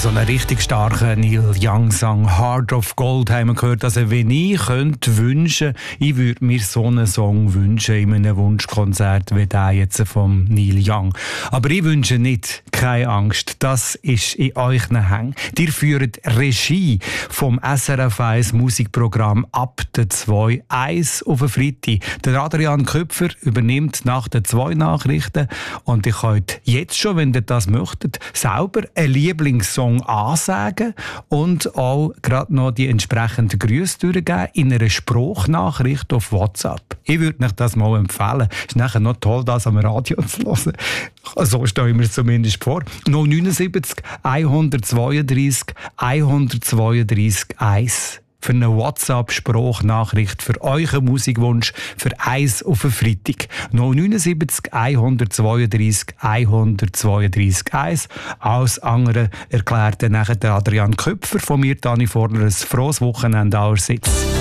So einen richtig starken Neil Young-Song «Heart of Gold» haben wir gehört. Also wenn ich könnte wünschen, ich würde mir so einen Song wünschen in einem Wunschkonzert wie der jetzt vom Neil Young. Aber ich wünsche nicht, keine Angst, das ist in euren Händen. Ihr führt Regie vom SRF 1 Musikprogramm «Ab der 2» 1 auf den Freitag. Der Adrian Köpfer übernimmt nach den 2 Nachrichten und ihr könnt jetzt schon, wenn ihr das möchtet, selber einen Lieblingssong ansagen und auch gerade noch die entsprechenden Grüße durchgeben in einer Spruchnachricht auf WhatsApp. Ich würde euch das mal empfehlen. Es ist nachher noch toll, das am Radio zu hören. So stelle ich mir es zumindest vor. 079 132 132 1 für eine WhatsApp-Spruchnachricht für euren Musikwunsch für 1 auf den Freitag. 079 132 132 1. Alles andere erklärt dann nachher der Adrian Köpfer von mir, Dani Vorner, ein frohes Wochenende allerseits.